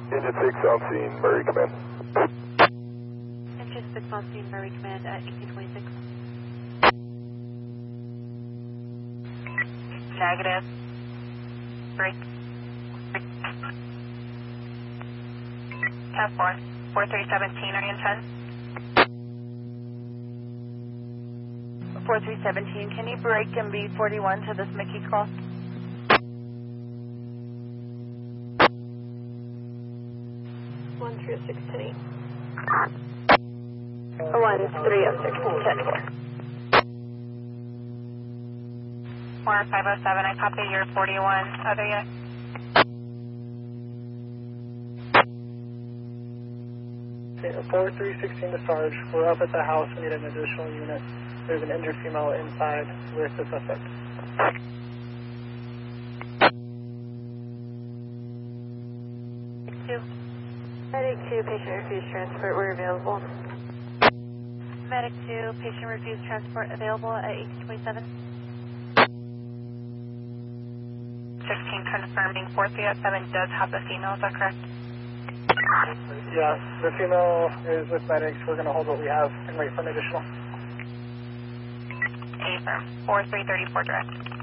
Engine 6 on scene, Murray Command. Engine 6 on scene, Murray Command at 1826. Negative. Break. 10-4. 4317, are you in 10? 4317, can you break and be 41 to this Mickey's call? One 306, 10-8. 1306, 10-4. 4507, I copy your 41, other yet? Okay, 4316 to Sarge. We're up at the house. We need an additional unit. There's an injured female inside with the suspect. Medic 2, patient refused transport, we're available. Medic 2, patient refused transport available at 1827. 16 confirming 4307 does have the female, is that correct? Yes, the female is with medics. We're going to hold what we have and wait for an additional. Affirm. 4334 direct.